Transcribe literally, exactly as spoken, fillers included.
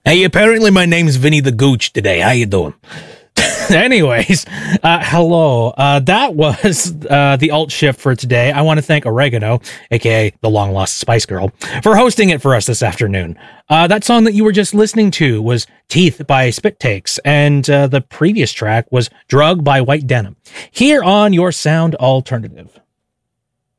Hey, apparently my name's Vinny the Gooch today. How you doing? Anyways, uh, hello. Uh, that was uh, the alt shift for today. I want to thank Oregano, aka the long lost Spice Girl, for hosting it for us this afternoon. Uh, that song that you were just listening to was Teeth by Spit Takes, and uh, the previous track was Drug by White Denim. Here on your Sound Alternative.